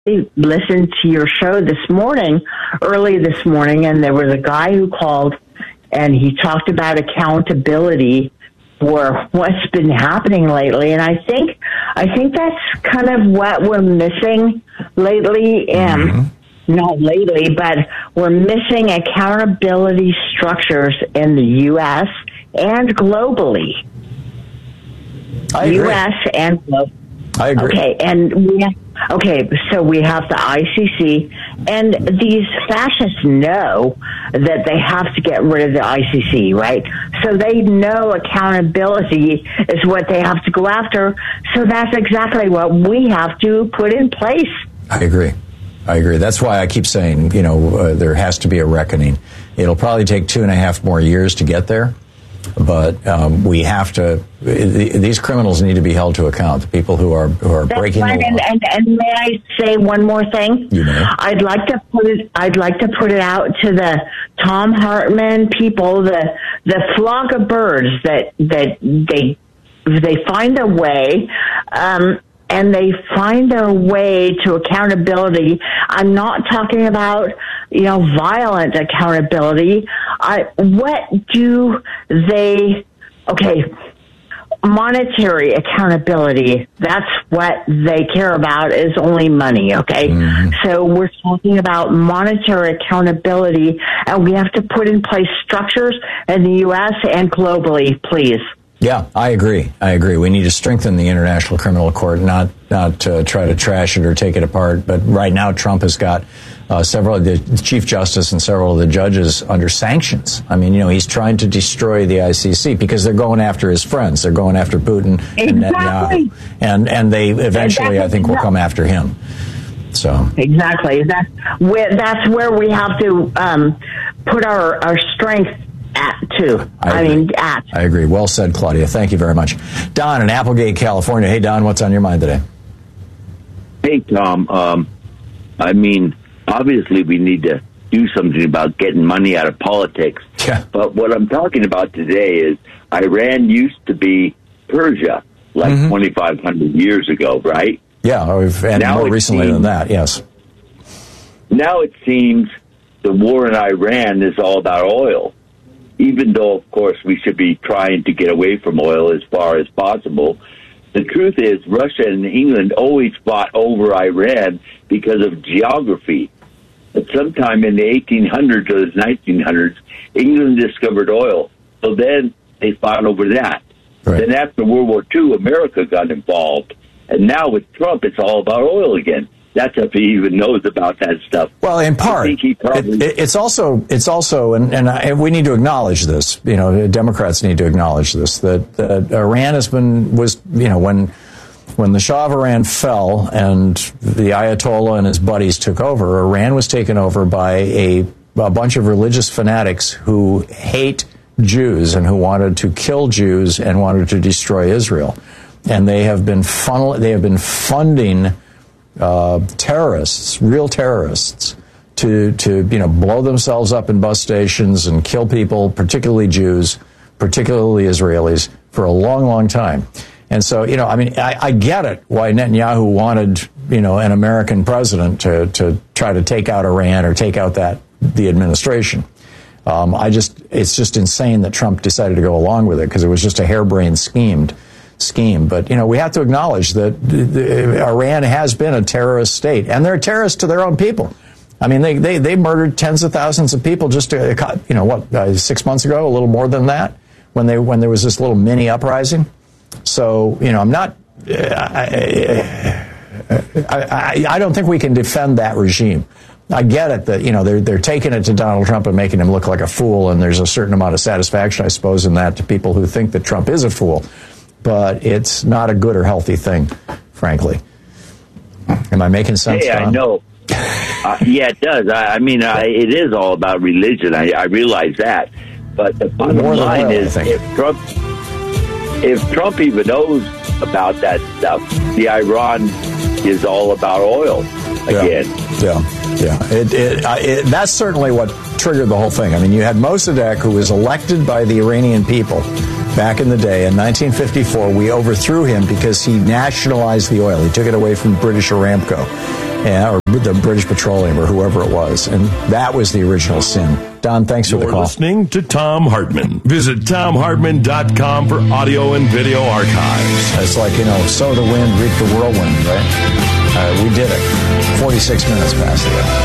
listened to your show early this morning, and there was a guy who called and he talked about accountability for what's been happening lately. And I think that's kind of what we're missing lately. Not lately, but we're missing accountability structures in the U.S. and globally. I agree. U.S. and globally. I agree. So we have the ICC, and these fascists know that they have to get rid of the ICC, right? So they know accountability is what they have to go after. So that's exactly what we have to put in place. I agree. That's why I keep saying, there has to be a reckoning. It'll probably take 2.5 more years to get there. But we have to. These criminals need to be held to account. The people who are breaking the law. And may I say one more thing? You may. I'd like to put it out to the Thom Hartmann people, the flock of birds that they find a way. And they find their way to accountability. I'm not talking about, violent accountability. Monetary accountability. That's what they care about, is only money, okay? Mm-hmm. So we're talking about monetary accountability, and we have to put in place structures in the U.S. and globally, please. Yeah, I agree. We need to strengthen the International Criminal Court, not try to trash it or take it apart. But right now, Trump has got several of the Chief Justice and several of the judges under sanctions. I mean, he's trying to destroy the ICC because they're going after his friends. They're going after Putin and Netanyahu. And they eventually, I think, will come after him. So exactly. That's where we have to put our strength I agree. Well said, Claudia. Thank you very much. Don in Applegate, California. Hey, Don, what's on your mind today? Hey, Tom. Obviously we need to do something about getting money out of politics. Yeah. But what I'm talking about today is Iran used to be Persia, 2,500 years ago, right? Yeah, and now more recently than that, yes. Now it seems the war in Iran is all about oil. Even though, of course, we should be trying to get away from oil as far as possible, the truth is Russia and England always fought over Iran because of geography. But sometime in the 1800s or the 1900s, England discovered oil. So then they fought over that. Right. Then after World War II, America got involved. And now with Trump, it's all about oil again. That's if he even knows about that stuff. Well, in part, it's also, and we need to acknowledge this. Democrats need to acknowledge this, that Iran was when the Shah of Iran fell and the Ayatollah and his buddies took over, Iran was taken over by a bunch of religious fanatics who hate Jews and who wanted to kill Jews and wanted to destroy Israel, and they have been funding terrorists, real terrorists, to blow themselves up in bus stations and kill people, particularly Jews, particularly Israelis, for a long, long time. And so, I get it why Netanyahu wanted, an American president to try to take out Iran or take out the administration. It's just insane that Trump decided to go along with it because it was just a harebrained scheme. But, we have to acknowledge that Iran has been a terrorist state, and they're terrorists to their own people. I mean, they murdered tens of thousands of people just, 6 months ago, a little more than that, when there was this little mini uprising. So, I'm not, I don't think we can defend that regime. I get it that, they're taking it to Donald Trump and making him look like a fool, and there's a certain amount of satisfaction, I suppose, in that to people who think that Trump is a fool. But it's not a good or healthy thing, frankly. Am I making sense, Tom? I know. Yeah, it does. It is all about religion. I realize that. But the bottom line is, if Trump even knows about that stuff, the Iran is all about oil again. Yeah. That's certainly what triggered the whole thing. I mean, you had Mossadegh, who was elected by the Iranian people back in the day. In 1954, we overthrew him because he nationalized the oil. He took it away from British Aramco. or the British Petroleum or whoever it was. And that was the original sin. Don, thanks for the call. You're listening to Thom Hartmann. Visit ThomHartmann.com for audio and video archives. It's like, sow the wind, reap the whirlwind, right? We did it. 46 minutes past the hour.